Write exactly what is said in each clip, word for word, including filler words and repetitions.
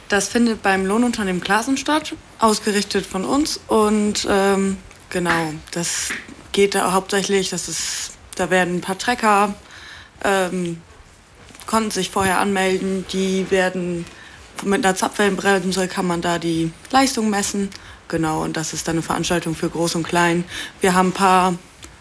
Das findet beim Lohnunternehmen Glasen statt, ausgerichtet von uns. Und ähm, genau, das geht da hauptsächlich, das ist, da werden ein paar Trecker, ähm, konnten sich vorher anmelden, die werden mit einer Zapfwellenbremse kann man da die Leistung messen. Genau, und das ist dann eine Veranstaltung für Groß und Klein. Wir haben ein paar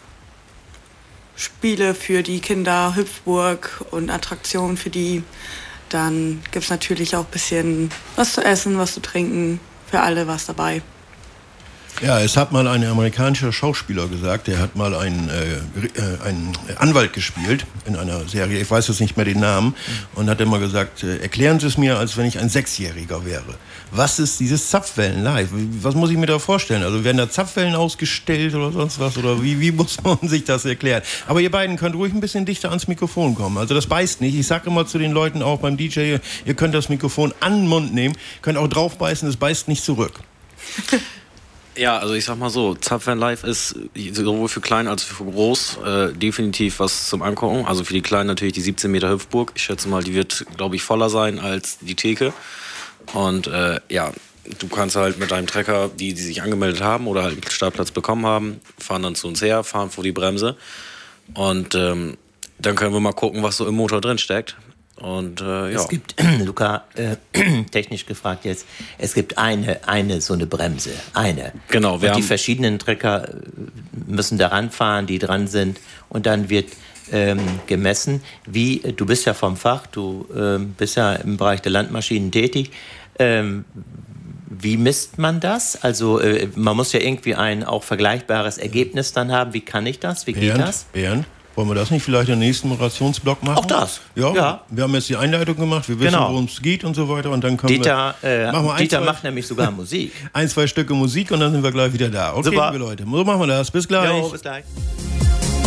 Spiele für die Kinder, Hüpfburg und Attraktionen für die. Dann gibt es natürlich auch ein bisschen was zu essen, was zu trinken, für alle was dabei. Ja, es hat mal ein amerikanischer Schauspieler gesagt, der hat mal einen, äh, einen Anwalt gespielt in einer Serie, ich weiß jetzt nicht mehr den Namen, und hat immer gesagt, äh, erklären Sie es mir, als wenn ich ein Sechsjähriger wäre. Was ist dieses Zapfwellen live? Was muss ich mir da vorstellen? Also werden da Zapfwellen ausgestellt oder sonst was? Oder wie, wie muss man sich das erklären? Aber ihr beiden könnt ruhig ein bisschen dichter ans Mikrofon kommen. Also das beißt nicht. Ich sage immer zu den Leuten auch beim D J, ihr könnt das Mikrofon an den Mund nehmen, könnt auch drauf beißen, es beißt nicht zurück. Ja, also ich sag mal so, Zapfwellen Live ist sowohl für klein als auch für groß äh, definitiv was zum Angucken. Also für die Kleinen natürlich die siebzehn Meter Hüpfburg. Ich schätze mal, die wird, glaube ich, voller sein als die Theke. Und äh, ja, du kannst halt mit deinem Trecker, die, die sich angemeldet haben oder halt einen Startplatz bekommen haben, fahren dann zu uns her, fahren vor die Bremse. Und ähm, dann können wir mal gucken, was so im Motor drin steckt. Und, äh, ja. Es gibt, Luca, äh, technisch gefragt jetzt, es gibt eine, eine so eine Bremse, eine. Genau. Wir und die haben verschiedenen Trecker müssen daran fahren, die dran sind, und dann wird ähm, gemessen, wie, du bist ja vom Fach, du ähm, bist ja im Bereich der Landmaschinen tätig, ähm, wie misst man das? Also äh, man muss ja irgendwie ein auch vergleichbares Ergebnis dann haben. Wie kann ich das? Wie geht Bernd, das? Bernd, wollen wir das nicht vielleicht im nächsten Moderationsblock machen? Auch das? Ja, ja. Wir haben jetzt die Einleitung gemacht, wir wissen, Genau. worum es geht und so weiter. Und dann können Dieter, wir, äh, machen wir ein, Dieter zwei, macht nämlich sogar Musik. ein, zwei Stücke Musik und dann sind wir gleich wieder da. Okay, Super. liebe Leute, so machen wir das. Bis gleich. Jo, bis gleich.